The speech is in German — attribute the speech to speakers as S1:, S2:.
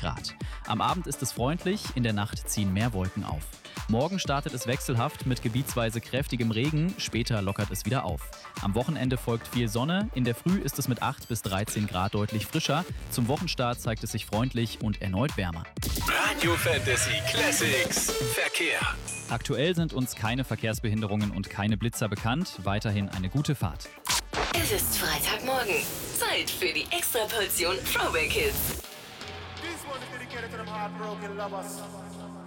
S1: Grad. Am Abend ist es freundlich, in der Nacht ziehen mehr Wolken auf. Morgen startet es wechselhaft mit gebietsweise kräftigem Regen, später lockert es wieder auf. Am Wochenende folgt viel Sonne, in der Früh ist es mit 8 bis 13 Grad deutlich frischer. Zum Wochenstart zeigt es sich freundlich und erneut wärmer.
S2: Radio Fantasy Classics Verkehr.
S1: Aktuell sind uns keine Verkehrsbehinderungen und keine Blitzer bekannt. Weiterhin eine gute Fahrt.
S3: Es ist Freitagmorgen. Zeit für die Extraportion Throwback Hits.
S4: This one is dedicated to them heartbroken lovers.